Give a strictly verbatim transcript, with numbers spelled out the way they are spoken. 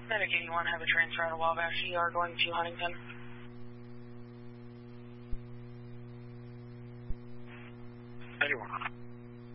Medic eighty-one, have a transfer out of Wabash E R going to Huntington. ninety-one.